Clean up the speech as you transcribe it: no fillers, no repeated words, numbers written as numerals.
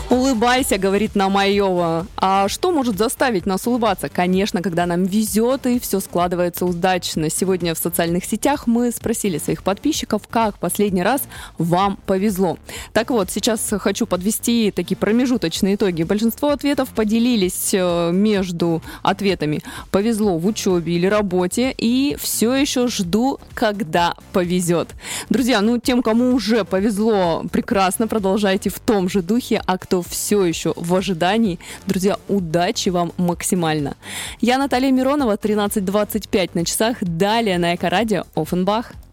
Улыбайся, говорит нам Айова. А что может заставить нас улыбаться? Конечно, когда нам везет и все складывается удачно. Сегодня в социальных сетях мы спросили своих подписчиков, как последний раз вам повезло. Так вот, сейчас хочу подвести такие промежуточные итоги. Большинство ответов поделились между ответами «повезло в учебе или работе» и «все еще жду, когда повезет». Друзья, тем, кому уже повезло, прекрасно, продолжайте в том же духе, а кто все еще в ожидании, друзья, удачи вам максимально. Я Наталья Миронова, 13:25 на часах. Далее на Эко-радио Оффенбах.